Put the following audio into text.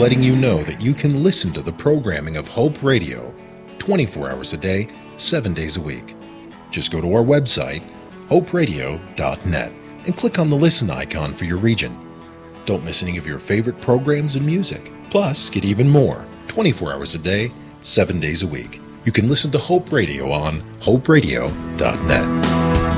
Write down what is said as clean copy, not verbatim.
letting you know that you can listen to the programming of Hope Radio 24 hours a day, 7 days a week. Just go to our website, hoperadio.net, and click on the listen icon for your region. Don't miss any of your favorite programs and music. Plus, get even more 24 hours a day, 7 days a week. You can listen to Hope Radio on hoperadio.net.